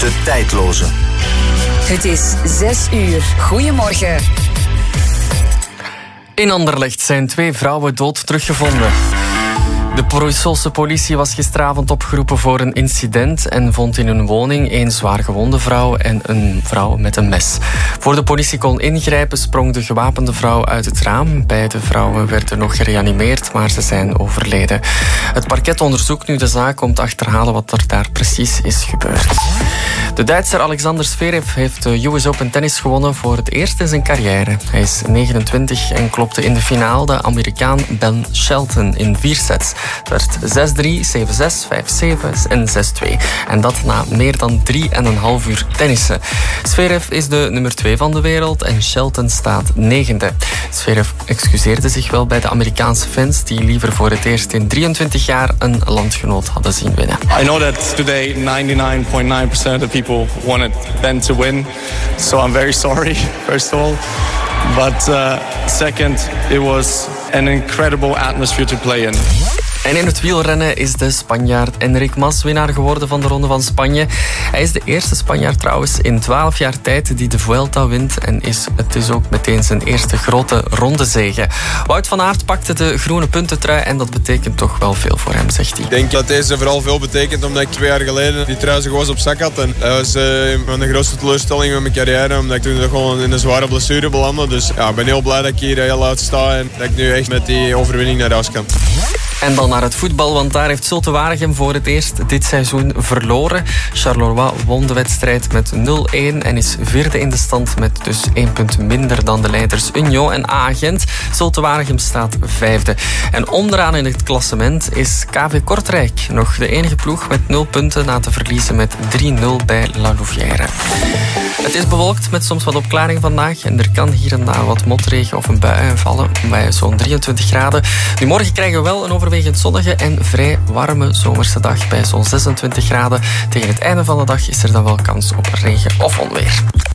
De tijdloze. Het is 6 uur. Goedemorgen. In Anderlecht zijn 2 vrouwen dood teruggevonden. De Brusselse politie was gisteravond opgeroepen voor een incident en vond in hun woning 1 zwaar gewonde vrouw en een vrouw met een mes. Voor de politie kon ingrijpen sprong de gewapende vrouw uit het raam. Beide vrouwen werden nog gereanimeerd, maar ze zijn overleden. Het parket onderzoekt nu de zaak om te achterhalen wat er daar precies is gebeurd. De Duitser Alexander Zverev heeft de US Open tennis gewonnen voor het eerst in zijn carrière. Hij is 29 en klopte in de finale de Amerikaan Ben Shelton in 4 sets. Het werd 6-3, 7-6, 5-7 en 6-2. En dat na meer dan 3,5 uur tennissen. Zverev is de nummer 2 van de wereld en Shelton staat 9e. Zverev excuseerde zich wel bij de Amerikaanse fans die liever voor het eerst in 23 jaar een landgenoot hadden zien winnen. I know that today 99.9% of the people wanted Ben to win. So I'm very sorry, first of all. But second, it was an incredible atmosphere to play in. En in het wielrennen is de Spanjaard Enric Mas winnaar geworden van de Ronde van Spanje. Hij is de eerste Spanjaard trouwens in 12 jaar tijd die de Vuelta wint. En het is ook meteen zijn eerste grote rondezege. Wout van Aert pakte de groene puntentrui en dat betekent toch wel veel voor hem, zegt hij. Ik denk dat deze vooral veel betekent omdat ik 2 jaar geleden die trui zo gewoon op zak had. En dat was mijn grootste teleurstelling met mijn carrière. Omdat ik toen gewoon in een zware blessure belandde. Dus ja, ik ben heel blij dat ik hier heel uit sta en dat ik nu echt met die overwinning naar huis kan. En dan naar het voetbal, want daar heeft Zulte Waregem voor het eerst dit seizoen verloren. Charleroi won de wedstrijd met 0-1 en is 4e in de stand met dus 1 punt minder dan de leiders Union en A-Gent. Zulte Waregem staat 5e. En onderaan in het klassement is KV Kortrijk nog de enige ploeg met 0 punten na te verliezen met 3-0 bij La Louvière. Het is bewolkt met soms wat opklaring vandaag en er kan hier en daar wat motregen of een bui vallen bij zo'n 23 graden. Nu morgen krijgen we wel een overwegend zonnige en vrij warme zomerse dag bij zo'n 26 graden. Tegen het einde van de dag is er dan wel kans op regen of onweer.